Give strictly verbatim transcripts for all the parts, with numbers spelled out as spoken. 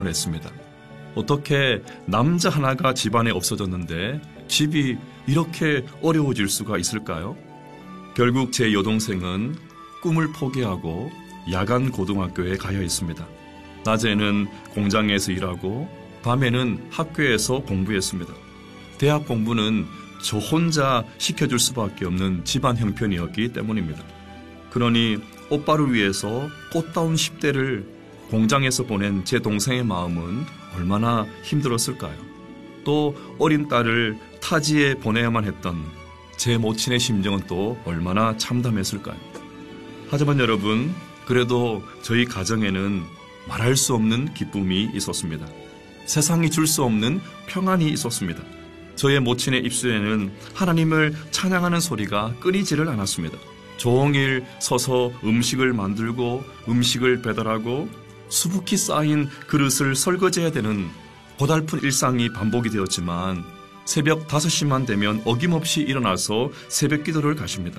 했습니다. 어떻게 남자 하나가 집안에 없어졌는데 집이 이렇게 어려워질 수가 있을까요? 결국 제 여동생은 꿈을 포기하고 야간 고등학교에 가야 했습니다. 낮에는 공장에서 일하고 밤에는 학교에서 공부했습니다. 대학 공부는 저 혼자 시켜줄 수밖에 없는 집안 형편이었기 때문입니다. 그러니 오빠를 위해서 꽃다운 십 대를 공장에서 보낸 제 동생의 마음은 얼마나 힘들었을까요? 또 어린 딸을 타지에 보내야만 했던 제 모친의 심정은 또 얼마나 참담했을까요? 하지만 여러분, 그래도 저희 가정에는 말할 수 없는 기쁨이 있었습니다. 세상이 줄 수 없는 평안이 있었습니다. 저의 모친의 입술에는 하나님을 찬양하는 소리가 끊이지를 않았습니다. 종일 서서 음식을 만들고 음식을 배달하고 수북히 쌓인 그릇을 설거지해야 되는 고달픈 일상이 반복이 되었지만 새벽 다섯 시만 되면 어김없이 일어나서 새벽 기도를 가십니다.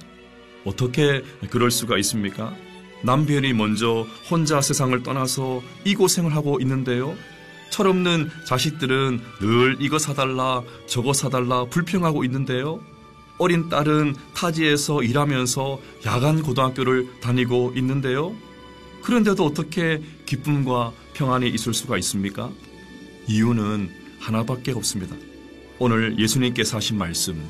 어떻게 그럴 수가 있습니까? 남편이 먼저 혼자 세상을 떠나서 이 고생을 하고 있는데요. 철없는 자식들은 늘 이거 사달라 저거 사달라 불평하고 있는데요. 어린 딸은 타지에서 일하면서 야간 고등학교를 다니고 있는데요. 그런데도 어떻게 기쁨과 평안이 있을 수가 있습니까? 이유는 하나밖에 없습니다. 오늘 예수님께서 하신 말씀,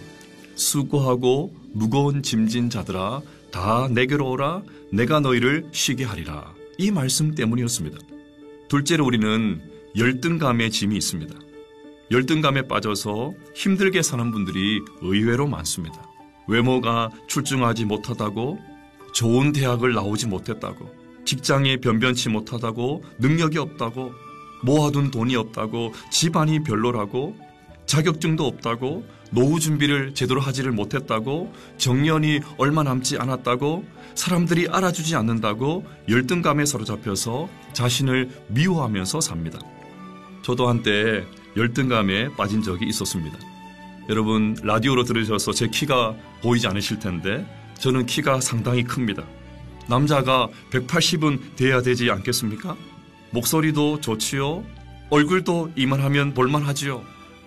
수고하고 무거운 짐진 자들아 다 내게로 오라 내가 너희를 쉬게 하리라. 이 말씀 때문이었습니다. 둘째로 우리는 열등감의 짐이 있습니다. 열등감에 빠져서 힘들게 사는 분들이 의외로 많습니다. 외모가 출중하지 못하다고, 좋은 대학을 나오지 못했다고, 직장에 변변치 못하다고, 능력이 없다고, 모아둔 돈이 없다고, 집안이 별로라고, 자격증도 없다고, 노후 준비를 제대로 하지를 못했다고, 정년이 얼마 남지 않았다고, 사람들이 알아주지 않는다고 열등감에 사로잡혀서 자신을 미워하면서 삽니다. 저도 한때 열등감에 빠진 적이 있었습니다. 여러분, 라디오로 들으셔서 제 키가 보이지 않으실 텐데 저는 키가 상당히 큽니다. 남자가 백팔십은 돼야 되지 않겠습니까? 목소리도 좋지요. 얼굴도 이만하면 볼만하지요.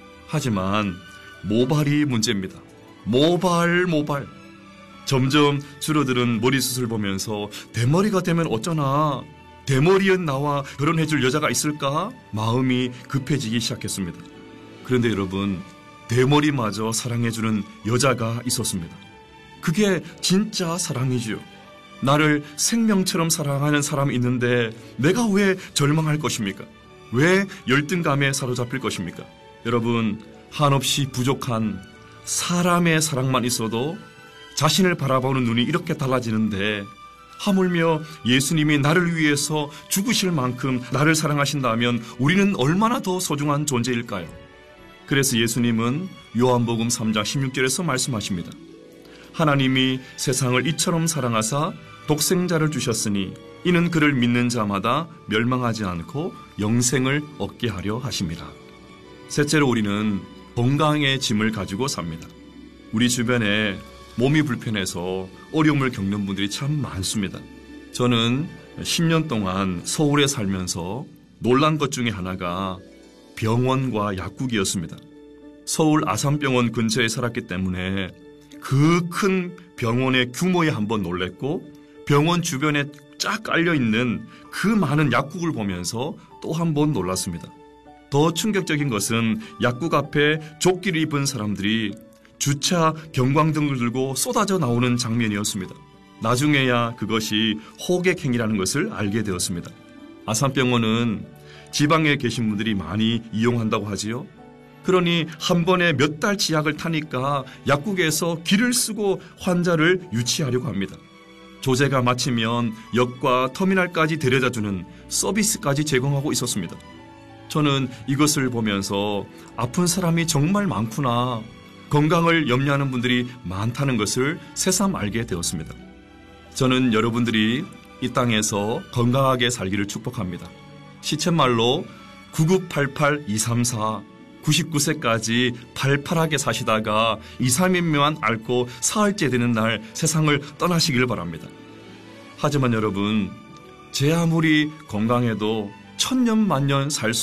하지만 모발이 문제입니다. 모발 모발. 점점 줄어드는 머리숱을 보면서 대머리가 되면 어쩌나, 대머리엔 나와 결혼해줄 여자가 있을까? 마음이 급해지기 시작했습니다. 그런데 여러분, 대머리마저 사랑해주는 여자가 있었습니다. 그게 진짜 사랑이지요. 나를 생명처럼 사랑하는 사람이 있는데 내가 왜 절망할 것입니까? 왜 열등감에 사로잡힐 것입니까? 여러분, 한없이 부족한 사람의 사랑만 있어도 자신을 바라보는 눈이 이렇게 달라지는데 하물며 예수님이 나를 위해서 죽으실 만큼 나를 사랑하신다면 우리는 얼마나 더 소중한 존재일까요? 그래서 예수님은 요한복음 삼 장 십육 절에서 말씀하십니다. 하나님이 세상을 이처럼 사랑하사 독생자를 주셨으니 이는 그를 믿는 자마다 멸망하지 않고 영생을 얻게 하려 하심이라. 셋째로 우리는 건강의 짐을 가지고 삽니다. 우리 주변에 몸이 불편해서 어려움을 겪는 분들이 참 많습니다. 저는 십 년 동안 서울에 살면서 놀란 것 중에 하나가 병원과 약국이었습니다. 서울 아산병원 근처에 살았기 때문에 그 큰 병원의 규모에 한번 놀랬고, 병원 주변에 쫙 깔려있는 그 많은 약국을 보면서 또 한 번 놀랐습니다. 더 충격적인 것은 약국 앞에 조끼를 입은 사람들이 주차 경광등을 들고 쏟아져 나오는 장면이었습니다. 나중에야 그것이 호객행위라는 것을 알게 되었습니다. 아산병원은 지방에 계신 분들이 많이 이용한다고 하지요. 그러니 한 번에 몇 달치 약을 타니까 약국에서 길을 쓰고 환자를 유치하려고 합니다. 조제가 마치면 역과 터미널까지 데려다주는 서비스까지 제공하고 있었습니다. 저는 이것을 보면서 아픈 사람이 정말 많구나, 건강을 염려하는 분들이 많다는 것을 새삼 알게 되었습니다. 저는 여러분들이 이 땅에서 건강하게 살기를 축복합니다. 시쳇말로 구구팔팔 이삼사 구십구 세까지 팔팔하게 사시다가 이삼일만 앓고 사흘째 되는 날 세상을 떠나시길 바랍니다. 하지만 여러분, 제 아무리 건강해도 천년 만년 살